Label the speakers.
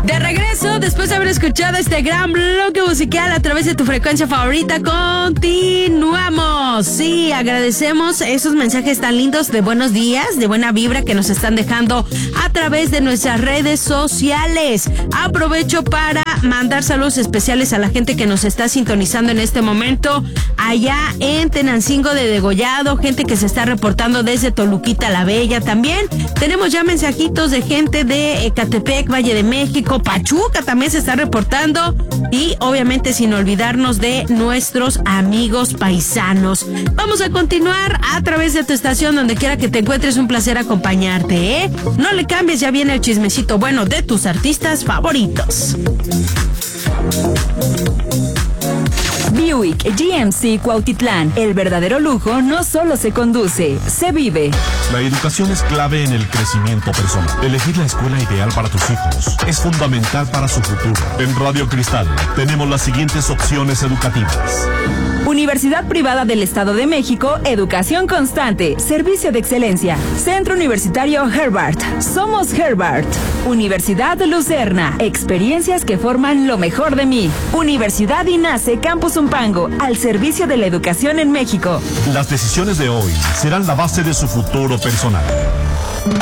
Speaker 1: De regreso, después de haber escuchado este gran bloque musical a través de tu frecuencia favorita, continuamos. Sí, agradecemos esos mensajes tan lindos de buenos días, de buena vibra que nos están dejando a través de nuestras redes sociales. Aprovecho para mandar saludos especiales a la gente que nos está sintonizando en este momento allá en Tenancingo de Degollado, gente que se está reportando desde Toluquita la Bella también. Tenemos ya mensajitos de gente de Ecatepec, Valle de México, Pachuca también se está reportando, y obviamente sin olvidarnos de nuestros amigos paisanos. Vamos a continuar a través de tu estación, donde quiera que te encuentres, un placer acompañarte, ¿eh? No le cambies, ya viene el chismecito bueno de tus artistas favoritos.
Speaker 2: Buick GMC Cuautitlán. El verdadero lujo no solo se conduce, se vive.
Speaker 3: La educación es clave en el crecimiento personal. Elegir la escuela ideal para tus hijos es fundamental para su futuro. En Radio Cristal tenemos las siguientes opciones educativas.
Speaker 2: Universidad Privada del Estado de México, educación constante, servicio de excelencia. Centro Universitario Herbart, somos Herbart. Universidad Lucerna, experiencias que forman lo mejor de mí. Universidad INACE Campus Zumpango, al servicio de la educación en México.
Speaker 3: Las decisiones de hoy serán la base de su futuro personal.